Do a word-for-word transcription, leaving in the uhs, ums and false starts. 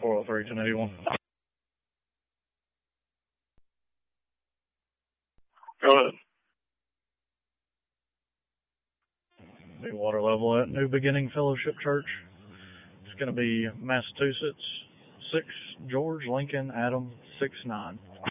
four oh three, ten eighty-one. Go ahead. The water level at New Beginning Fellowship Church. It's going to be Massachusetts, six, George Lincoln, Adam, six nine.